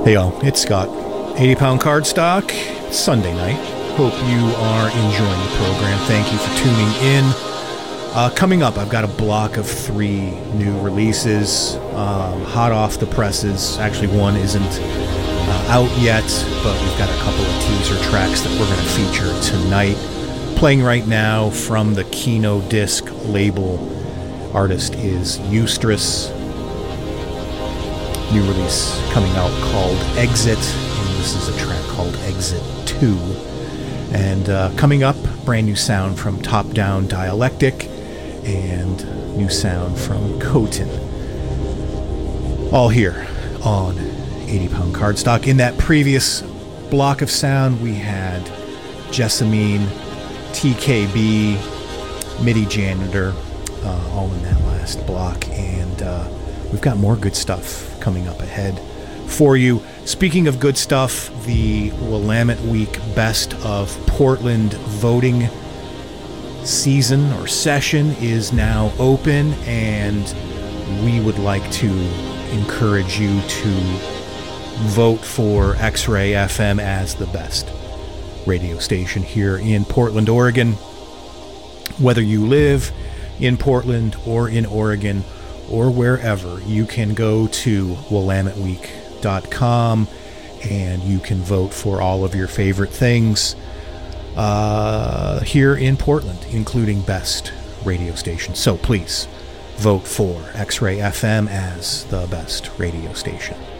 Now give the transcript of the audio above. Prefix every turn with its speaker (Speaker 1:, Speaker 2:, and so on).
Speaker 1: Hey y'all, it's Scott. 80-pound cardstock, Sunday night. Hope you are enjoying the program. Thank you for tuning in. Coming up, I've got a block of 3 new releases, hot off the presses. Actually, one isn't out yet, but we've got a couple of teaser tracks that we're going to feature tonight. Playing right now from the Kino Disc label. Artist is Eustress. New release coming out called Exit, and this is a track called Exit 2. And coming up, brand new sound from Top Down Dialectic and new sound from Coton. All here on 80-pound cardstock. In that previous block of sound, we had Jessamine, TKB, MIDI Janitor, all in that last block, and we've got more good stuff coming up ahead for you. Speaking of good stuff, the Willamette Week Best of Portland voting season or session is now open, and we would like to encourage you to vote for X-Ray FM as the best radio station here in Portland, Oregon. Whether you live in Portland or in Oregon or wherever, you can go to WillametteWeek.com and you can vote for all of your favorite things here in Portland, including best radio station. So please vote for X-Ray FM as the best radio station.